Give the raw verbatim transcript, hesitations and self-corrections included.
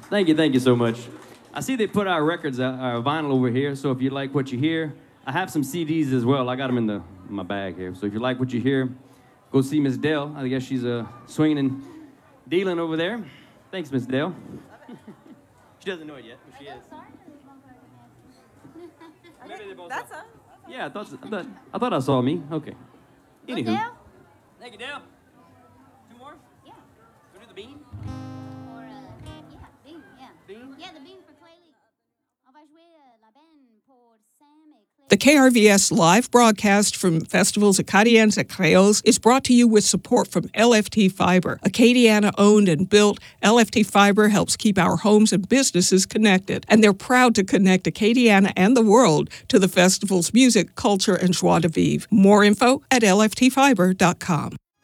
Thank you, thank you so much. I see they put our records, uh, our vinyl over here, so if you like what you hear, I have some C Ds as well. I got them in, the, in my bag here. So if you like what you hear, go see Miss Dell. I guess she's uh, swinging and dealing over there. Thanks, Miss Dell. She doesn't know it yet, but she is. Maybe they both That's saw. us. Yeah, I thought, I thought I thought I saw me. Okay. Anywho. Dell? Thank you, Dell. Two more? Yeah. Go do the bean. Or, uh, yeah, bean, yeah. Bean? Yeah, the bean for Clélie. On va jouer euh, la benne pour Sam et Clélie. The K R V S live broadcast from festivals Acadiens et Créoles is brought to you with support from L F T Fiber. Acadiana-owned and built, L F T Fiber helps keep our homes and businesses connected, and they're proud to connect Acadiana and the world to the festival's music, culture, and joie de vivre. More info at L F T fiber dot com.